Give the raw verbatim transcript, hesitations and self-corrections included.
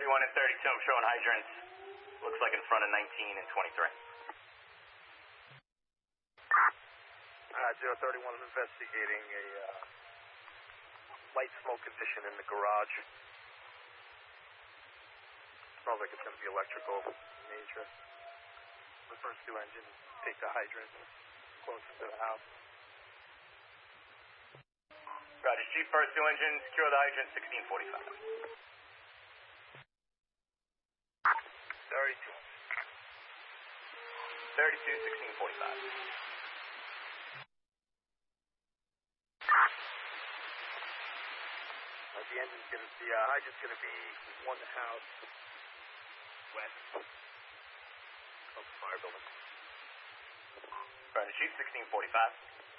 thirty-one and thirty-two, I'm showing hydrants. Looks like in front of nineteen and twenty-three. Uh, zero thirty-one, I'm investigating a uh, light smoke condition in the garage. Smells like it's going to be electrical in nature. The first two engines take the hydrant closer to the house. Roger, Chief, first two engines, secure the hydrant, sixteen forty-five. thirty-two. thirty-two, sixteen forty-five. Uh, the engine's going to, the uh, hydrant's going to be one house west of the fire building. Roger, Chief, sixteen forty-five.